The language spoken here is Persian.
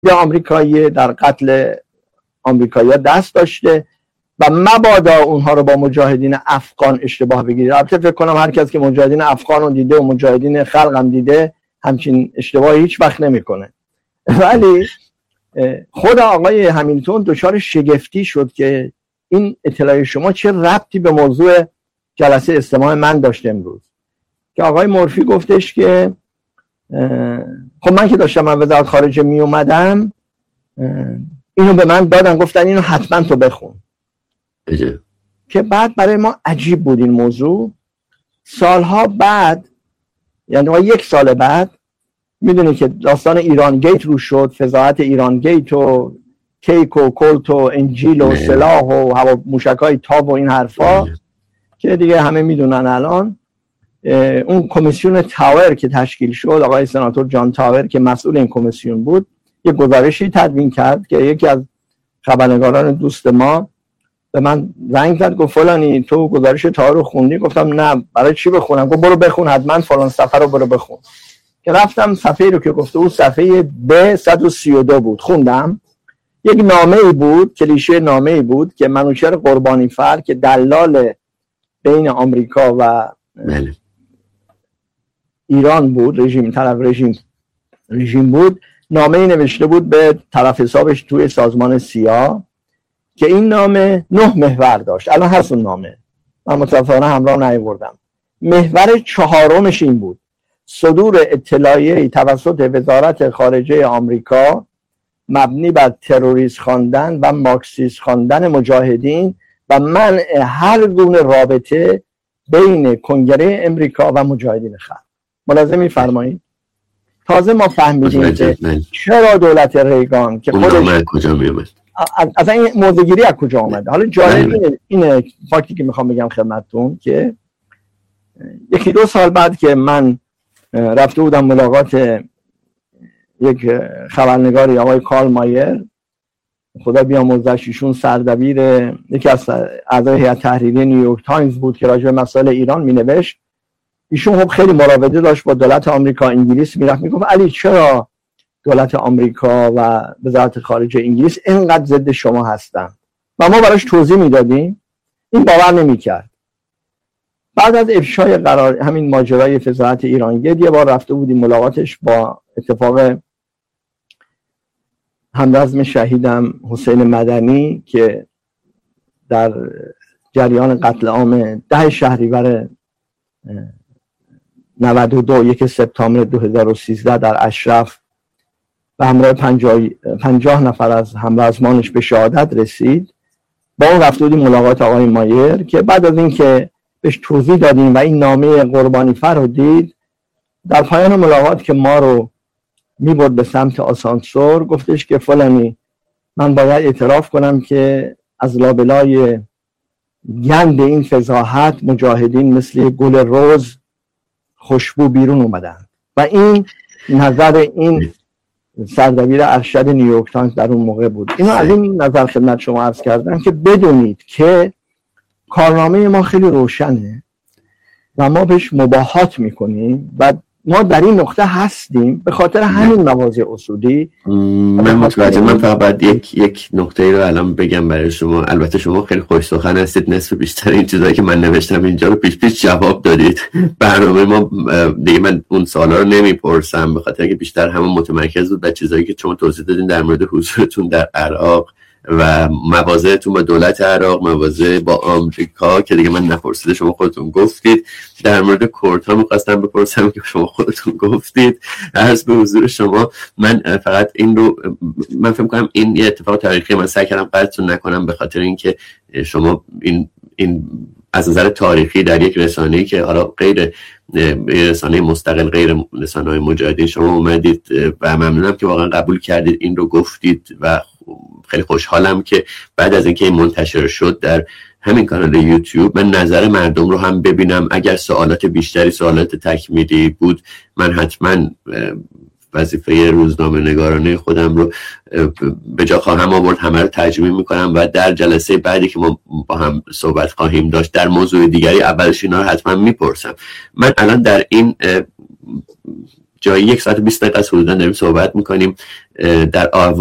یا آمریکایی در قتل آمریکایی‌ها دست داشته و مبادا اونها رو با مجاهدین افغان اشتباه بگیرید. البته فکر کنم هر کس که مجاهدین افغان رو دیده و مجاهدین خلق هم دیده همچین اشتباهی هیچ وقت نمی‌کنه. ولی خود آقای همیلتون دچار شگفتی شد که این اطلاع شما چه ربطی به موضوع جلسه استماع من داشته امروز، که آقای مورفی گفتش که خب من که داشتم من وزارت خارجه می اومدم اینو به من دادن، گفتن اینو حتما تو بخون. که بعد برای ما عجیب بود این موضوع. سالها بعد، یعنی 1 سال بعد، میدونی که داستان ایران گیت رو شد، فضاحت ایران گیت و کیک و کلت و انجیل و سلاح و هوا موشکای تاب و این حرفا که دیگه همه میدونن. الان اون کمیسیون تاور که تشکیل شد، آقای سناتور جان تاور که مسئول این کمیسیون بود، یه گزارشی تدوین کرد که یکی از خبرنگاران دوست ما به من زنگ زد، گفت فلانی تو گزارش تاور رو خوندی؟ گفتم نه. برای چی بخونم؟ گفت برو بخون حتما فلان صفحه رو برو بخون. که رفتم صفحه رو که گفته بود صفحه ب 132 بود، خوندم. یک نامه‌ای بود، کلیشه نامه‌ای بود که منوچهر قربانیفر که دلال بین آمریکا و ایران بود، رژیم بود، نامه‌ای نوشته بود به طرف حسابش توی سازمان سیا که این نامه 9 محور داشت. الان هست اون نامه، من متأسفانه همراه نیاوردم. محور 4مش این بود: صدور اطلاعیه‌ای توسط وزارت خارجه آمریکا مبنی بر تروریست خواندن و مارکسیست خواندن مجاهدین و منع هر گونه رابطه بین کنگره امریکا و مجاهدین خلق. ملاحظه می‌فرمایید؟ تازه ما فهمیدیم که چرا دولت ریگان که خودش کجا میومد، از این موضوعگیری از کجا آمده. حالا جالب اینه فاکتی که میخوام بگم خدمتتون که 1-2 سال بعد که من رفته بودم ملاقات یک خبرنگاری آقای کارل مایر، خدا بیامرزش، ایشون سردبیر یکی از اعضای هیئت تحریریه نیویورک تایمز بود که راجع به مسائل ایران مینوشت. ایشون خب خیلی مراوده داشت با دولت آمریکا. انگلیس میرفت میگفت علی چرا دولت آمریکا و وزارت خارجه انگلیس اینقدر ضد شما هستن؟ و ما براش توضیح میدادیم، این باور نمیکرد. بعد از افشای قرار همین ماجرای فضاحت ایرانگیت یه بار رفته بودیم ملاقاتش با اتفاق همرزم شهیدم حسین مدنی که در جریان قتل عام 10 شهریور 92 1 سپتامبر 2013 در اشرف به همراه 50 نفر از همرزمانش به شهادت رسید. با اون رفته بودیم ملاقات آقای مایر که بعد از اینکه بهش توضیح دادیم و این نامه قربانیفر رو دید، در پایان ملاقات که ما رو میبرد به سمت آسانسور گفتش که فلانی من باید اعتراف کنم که از لابلای گند این فضاحت مجاهدین مثل گل روز خوشبو بیرون اومدن. و این نظر این سردبیر ارشد نیویورک تایمز در اون موقع بود. اینو از این نظر خدمت شما عرض کردم که بدونید که کارنامه ما خیلی روشنه و ما بهش مباهات میکنیم و ما در این نقطه هستیم به خاطر همین مواضع اصولی. من متوجه. من فقط یک نقطه رو الان بگم برای شما. البته شما خیلی خوش سخن هستید، نصف بیشتر این چیزایی که من نوشتم اینجا رو پیش جواب دادید. برنامه ما دیگه من اون سوالا رو نمیپرسم به خاطر اینکه بیشتر همون متمرکز بود بر چیزایی که شما توضیح دادین در مورد حضورتون در عراق و مواضعتون با دولت عراق، مواضع با آمریکا که دیگه من نپرسیده شما خودتون گفتید. در مورد کردها می‌خواستم بپرسم که شما خودتون گفتید. عرض به حضور شما من فقط این رو من فکر کنم این یه اتفاق تاریخی، من سعی کردم قطعتون نکنم به خاطر اینکه شما این از نظر تاریخی در یک رسانه‌ای که حالا غیر رسانه مستقل، غیر رسانه‌های مجاهدین شما اومدید و ممنونم که واقعا قبول کردید این رو گفتید و خیلی خوشحالم که بعد از اینکه این منتشر شد در همین کانال یوتیوب من نظر مردم رو هم ببینم. اگر سوالات بیشتری، سوالات تکمیلی بود، من حتما وظیفه روزنامه نگارانه خودم رو به جا خواهم آورد، همه رو ترجمه میکنم و در جلسه بعدی که ما با هم صحبت خواهیم داشت در موضوع دیگری اولش اینا رو حتما میپرسم. من الان در این جایی 1 ساعت 20 دقیقه حدودا داریم صحبت میکنیم در